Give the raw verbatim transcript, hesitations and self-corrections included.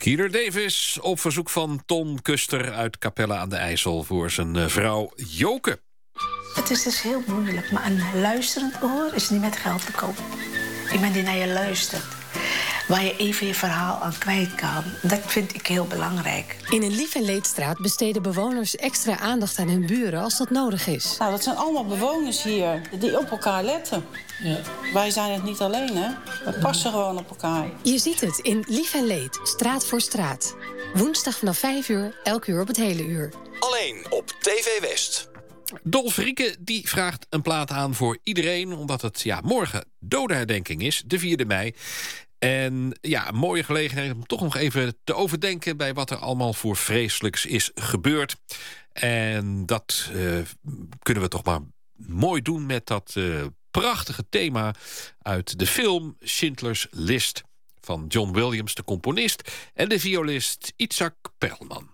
Keeler Davis op verzoek van Ton Kuster uit Capelle aan de IJssel voor zijn uh, vrouw Joke. Het is dus heel moeilijk, maar een luisterend oor is niet met geld te kopen. Iemand die naar je luistert, waar je even je verhaal aan kwijt kan. Dat vind ik heel belangrijk. In een Lief en Leedstraat besteden bewoners extra aandacht aan hun buren als dat nodig is. Nou, dat zijn allemaal bewoners hier die op elkaar letten. Ja. Wij zijn het niet alleen, hè. We passen gewoon op elkaar. Je ziet het in Lief en Leed, straat voor straat. Woensdag vanaf vijf uur, elk uur op het hele uur. Alleen op T V West. Dolf Rieke die vraagt een plaat aan voor iedereen, omdat het ja, morgen dodenherdenking is, de vierde mei. En ja, een mooie gelegenheid om toch nog even te overdenken bij wat er allemaal voor vreselijks is gebeurd. En dat uh, kunnen we toch maar mooi doen met dat uh, prachtige thema uit de film Schindler's List van John Williams, de componist, en de violist Itzhak Perlman.